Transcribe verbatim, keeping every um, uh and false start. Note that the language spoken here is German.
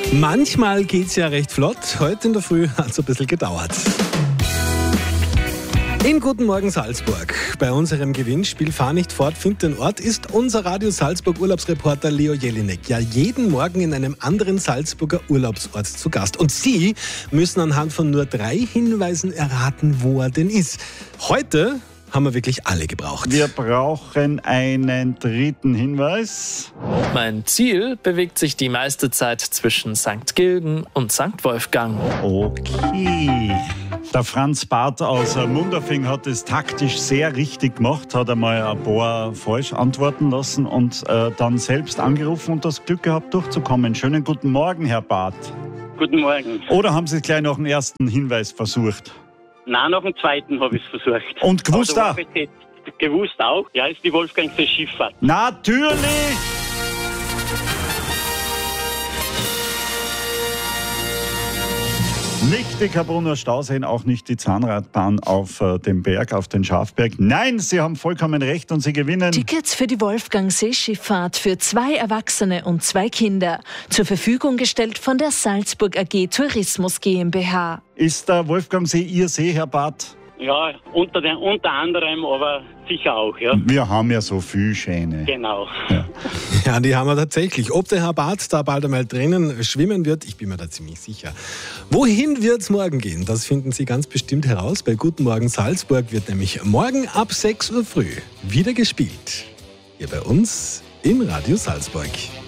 Manchmal geht's ja recht flott. Heute in der Früh hat es ein bisschen gedauert. In Guten Morgen Salzburg. Bei unserem Gewinnspiel Fahr nicht fort, find den Ort ist unser Radio Salzburg Urlaubsreporter Leo Jelinek ja jeden Morgen in einem anderen Salzburger Urlaubsort zu Gast. Und Sie müssen anhand von nur drei Hinweisen erraten, wo er denn ist. Heute haben wir wirklich alle gebraucht. Wir brauchen einen dritten Hinweis. Mein Ziel bewegt sich die meiste Zeit zwischen Sankt Gilgen und Sankt Wolfgang. Okay. Der Franz Barth aus Mundafing hat es taktisch sehr richtig gemacht, hat einmal ein paar falsch antworten lassen und äh, dann selbst angerufen und das Glück gehabt, durchzukommen. Schönen guten Morgen, Herr Barth. Guten Morgen. Oder haben Sie gleich noch einen ersten Hinweis versucht? Nein, nach dem zweiten habe ich es versucht. Und gewusst auch? Gewusst auch? Ja, ist die Wolfgangsee Schifffahrt. Natürlich! Nicht die Kabrunner Stauseen, auch nicht die Zahnradbahn auf äh, dem Berg, auf den Schafberg. Nein, Sie haben vollkommen recht und Sie gewinnen. Tickets für die Wolfgangsee-Schifffahrt für zwei Erwachsene und zwei Kinder. Zur Verfügung gestellt von der Salzburg A G Tourismus GmbH. Ist der Wolfgangsee Ihr See, Herr Barth? Ja, unter, den, unter anderem, aber sicher auch, ja. Wir haben ja so viel Schäne. Genau. Ja. Ja, die haben wir tatsächlich. Ob der Herr Barth da bald einmal drinnen schwimmen wird, ich bin mir da ziemlich sicher. Wohin wird es morgen gehen? Das finden Sie ganz bestimmt heraus. Bei Guten Morgen Salzburg wird nämlich morgen ab sechs Uhr früh wieder gespielt. Hier bei uns im Radio Salzburg.